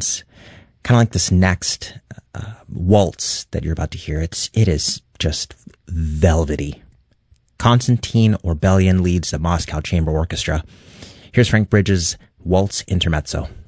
It's kind of like this next waltz that you're about to hear. It is just velvety. Konstantin Orbelian leads the Moscow Chamber Orchestra. Here's Frank Bridges' Waltz Intermezzo.